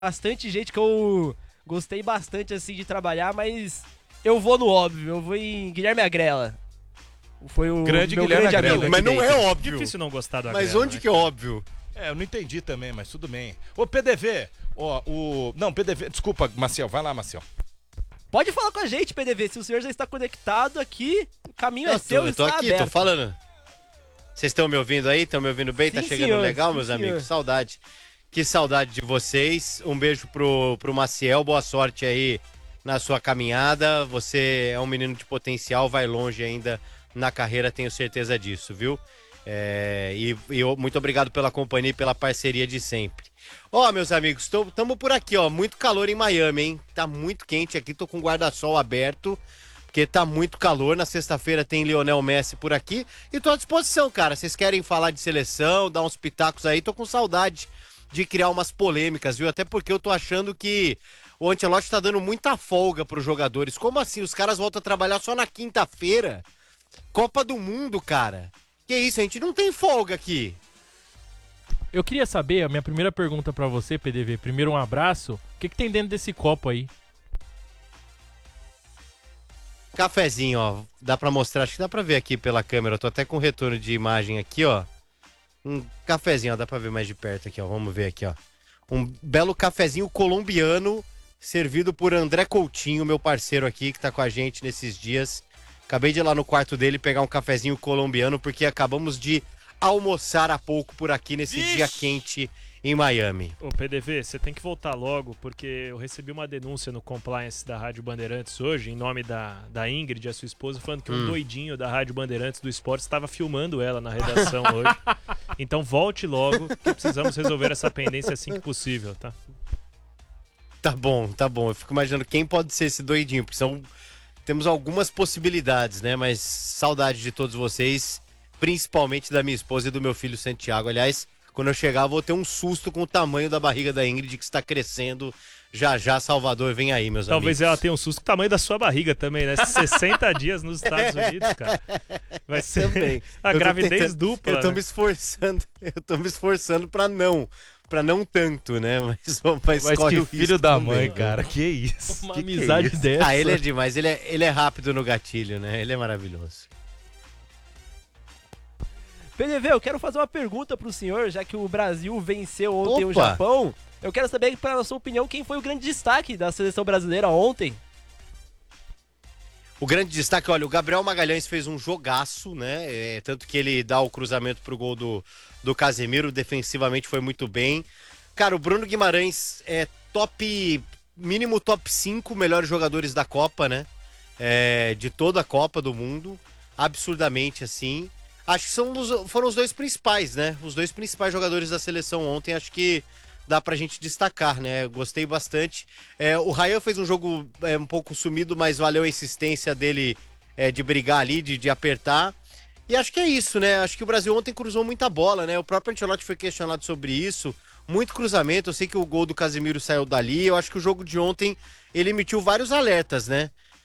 bastante gente que eu gostei bastante assim de trabalhar, mas eu vou no óbvio, eu vou em Guilherme Agrela. Foi o Grande meu Guilherme grande Agrela. amigo. Mas aqui não é dentro. óbvio. Difícil não gostar do Mas Agrela, onde né? que é óbvio? Eu não entendi também, mas tudo bem. Ô, PDV, Não, PDV, desculpa, Maciel, vai lá, Maciel. Pode falar com a gente, PDV, se o senhor já está conectado aqui, o caminho é seu, Eu tô está aqui, aberto. tô falando. Vocês estão me ouvindo aí? Estão me ouvindo bem? Tá Sim, chegando senhor. legal, Sim, meus senhor. amigos? Saudade. Que saudade de vocês. Um beijo pro Maciel. Boa sorte aí na sua caminhada. Você é um menino de potencial, vai longe ainda na carreira, tenho certeza disso, viu? Muito obrigado pela companhia e pela parceria de sempre. Ó, meus amigos, estamos por aqui, ó. Muito calor em Miami, hein? Tá muito quente aqui, tô com o guarda-sol aberto, porque tá muito calor. Na sexta-feira tem Lionel Messi por aqui. E tô à disposição, cara. Vocês querem falar de seleção, dar uns pitacos aí? Tô com saudade de criar umas polêmicas, viu? Até porque eu tô achando que o Ancelotti tá dando muita folga pros jogadores. Como assim? Os caras voltam a trabalhar só na quinta-feira? Copa do Mundo, cara. Que isso, a gente não tem folga aqui. Eu queria saber, a minha primeira pergunta pra você, PDV. Primeiro, um abraço. O que tem dentro desse copo aí? Cafezinho, ó. Dá pra mostrar, acho que dá pra ver aqui pela câmera. Eu tô até com retorno de imagem aqui, ó. Um cafezinho, ó. Dá pra ver mais de perto aqui, ó. Vamos ver aqui, ó. Um belo cafezinho colombiano, servido por André Coutinho, meu parceiro aqui, que tá com a gente nesses dias. Acabei de ir lá no quarto dele pegar um cafezinho colombiano, porque acabamos de almoçar há pouco por aqui nesse dia quente em Miami. Ô, PDV, você tem que voltar logo, porque eu recebi uma denúncia no compliance da Rádio Bandeirantes hoje, em nome da Ingrid, a sua esposa, falando que um doidinho da Rádio Bandeirantes do Esporte estava filmando ela na redação hoje. Então volte logo, que precisamos resolver essa pendência assim que possível, tá? Tá bom, tá bom. Eu fico imaginando quem pode ser esse doidinho, porque temos algumas possibilidades, né? Mas saudade de todos vocês, principalmente da minha esposa e do meu filho Santiago. Aliás, quando eu chegar, eu vou ter um susto com o tamanho da barriga da Ingrid, que está crescendo. Já já, Salvador, vem aí, meus Talvez amigos. ela tenha um susto com o tamanho da sua barriga também, né? 60 dias nos Estados Unidos, cara. Vai ser Também. a Eu tô gravidez tentando- dupla. Eu tô né? me esforçando pra não tanto, né? Mas Mas corre que o filho risco da também, mãe, né? cara. Que isso? Uma Que amizade é isso? dessa. Ah, ele é demais. Ele é rápido no gatilho, né? Ele é maravilhoso. PDV, eu quero fazer uma pergunta pro senhor, já que o Brasil venceu ontem o Opa! Japão. Eu quero saber, pela sua opinião, quem foi o grande destaque da seleção brasileira ontem? O grande destaque, olha, o Gabriel Magalhães fez um jogaço, né? Tanto que ele dá o cruzamento pro gol do Casemiro, defensivamente foi muito bem. Cara, o Bruno Guimarães é mínimo top 5 melhores jogadores da Copa, né? De toda a Copa do mundo, absurdamente assim. Acho que foram os dois principais, né? Os dois principais jogadores da seleção ontem, acho que dá pra gente destacar, né? Gostei bastante. O Ryan fez um jogo um pouco sumido, mas valeu a insistência dele de brigar ali, de apertar. E acho que é isso, né? Acho que o Brasil ontem cruzou muita bola, né? O próprio Ancelotti foi questionado sobre isso. Muito cruzamento, eu sei que o gol do Casemiro saiu dali. Eu acho que o jogo de ontem, ele emitiu vários alertas, né?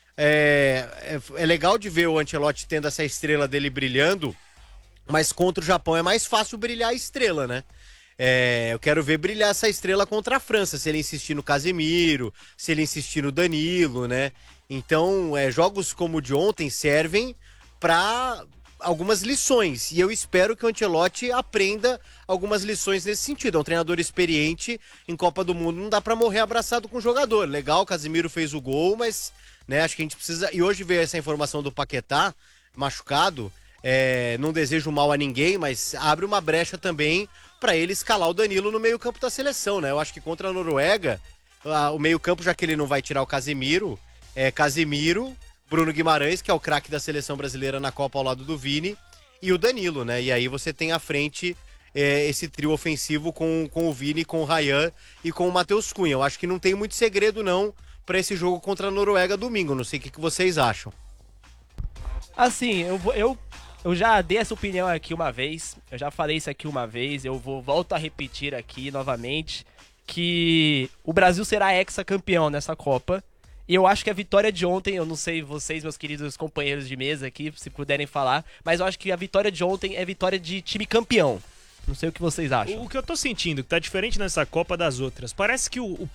É legal de ver o Ancelotti tendo essa estrela dele brilhando, mas contra o Japão é mais fácil brilhar a estrela, né? Eu quero ver brilhar essa estrela contra a França, se ele insistir no Casemiro, se ele insistir no Danilo, né? Então, jogos como o de ontem servem para algumas lições, e eu espero que o Ancelotti aprenda algumas lições nesse sentido. É um treinador experiente, em Copa do Mundo não dá para morrer abraçado com o jogador. Legal, o Casemiro fez o gol, mas né, acho que a gente precisa... E hoje veio essa informação do Paquetá, machucado, não desejo mal a ninguém, mas abre uma brecha também para ele escalar o Danilo no meio-campo da seleção, né? Eu acho que contra a Noruega, o meio-campo, já que ele não vai tirar o Casemiro, Casemiro, Bruno Guimarães, que é o craque da seleção brasileira na Copa ao lado do Vini, e o Danilo, né? E aí você tem à frente esse trio ofensivo com o Vini, com o Ryan e com o Matheus Cunha. Eu acho que não tem muito segredo, não, para esse jogo contra a Noruega domingo. Não sei o que vocês acham. Assim, eu já dei essa opinião aqui uma vez, eu já falei isso aqui uma vez, volto a repetir aqui novamente, que o Brasil será hexacampeão nessa Copa. E eu acho que a vitória de ontem, eu não sei vocês, meus queridos companheiros de mesa aqui, se puderem falar, mas eu acho que a vitória de ontem é vitória de time campeão. Não sei o que vocês acham. O que eu tô sentindo, que tá diferente nessa Copa das outras, parece que o